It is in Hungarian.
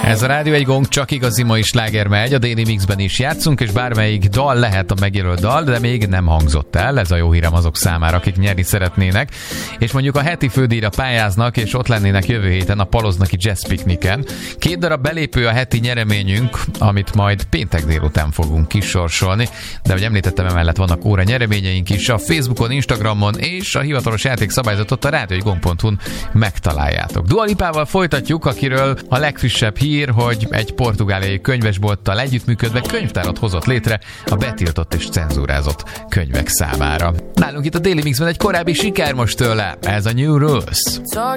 Ez a Rádió Egy Gong, csak igazi mai sláger megy, a Daily Mixben is játszunk, és bármelyik dal lehet a megjelölt dal, de még nem hangzott el. Ez a jó hírem azok számára, akik nyerni szeretnének, és mondjuk a heti fődíjra pályáznak, és ott lennének jövő héten a Paloznaki Jazz Picnicen. 2 darab belépő a heti nyereményünk, amit majd péntek délután fogunk kisorsolni, de ahogy említettem, emellett vannak óra nyereményeink is a Facebookon, Instagramon, és a hivatalos játékszabályzatot a radioegygong.hu-n megtaláljátok. Dua Lipával folytatjuk, akiről a legfrissebb hír, hogy egy portugáliai könyvesbolttal együttműködve könyvtárat hozott létre a betiltott és cenzúrázott könyvek számára. Nálunk itt a Daily Mixben egy korábbi siker most tőle, ez a New Rules.